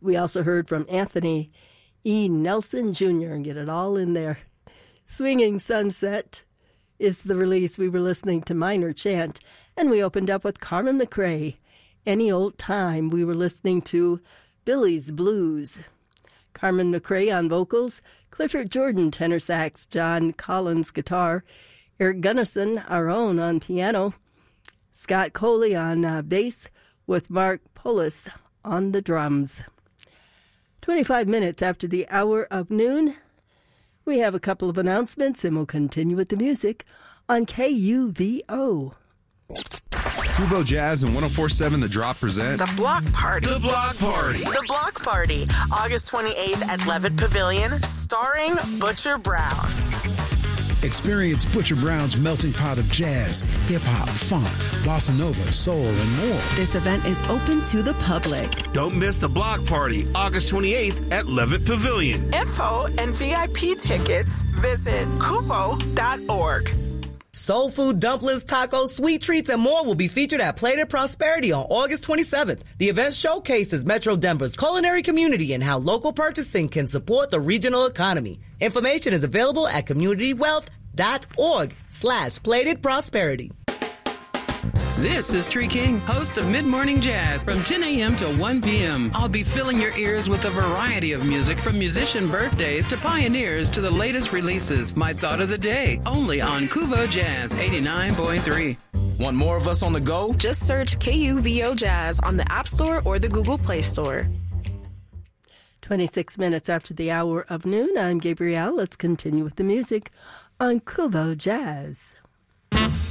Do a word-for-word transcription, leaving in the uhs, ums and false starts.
We also heard from Anthony E. Nelson Junior Get it all in there. Swinging Sunset is the release. We were listening to Minor Chant, and we opened up with Carmen McRae. Any Old Time. We were listening to Billy's Blues. Carmen McRae on vocals, Clifford Jordan tenor sax, John Collins guitar, Eric Gunnison, our own, on piano, Scott Coley on uh, bass, with Mark Polis on the drums. twenty-five minutes after the hour of noon, we have a couple of announcements, and we'll continue with the music on K U V O. Kubo Jazz and one oh four point seven The Drop present The Block Party. The Block Party. The Block Party, August twenty-eighth at Levitt Pavilion, starring Butcher Brown. Experience Butcher Brown's melting pot of jazz, hip-hop, funk, bossa nova, soul, and more. This event is open to the public. Don't miss the Block Party, August twenty-eighth at Levitt Pavilion. Info and V I P tickets, visit kupo dot org. Soul food, dumplings, tacos, sweet treats, and more will be featured at Plated Prosperity on August twenty-seventh. The event showcases Metro Denver's culinary community and how local purchasing can support the regional economy. Information is available at communitywealth.org slash Plated Prosperity. This is Tree King, host of Mid Morning Jazz from ten a.m. to one p.m. I'll be filling your ears with a variety of music from musician birthdays to pioneers to the latest releases. My thought of the day, only on Kuvo Jazz eighty-nine point three. Want more of us on the go? Just search K U V O Jazz on the App Store or the Google Play Store. twenty-six minutes after the hour of noon, I'm Gabrielle. Let's continue with the music on Kuvo Jazz.